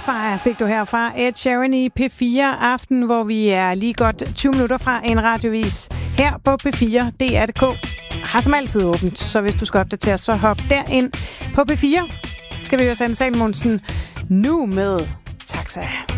Starfire fik du her fra Ed Sheeran i P4 Aften, hvor vi er lige godt 20 minutter fra en radiovis her på P4. DR.dk har som altid åbent, så hvis du skal opdatere, så hop derind på P4. Skal vi jo sende Salmonsen nu med Taxa.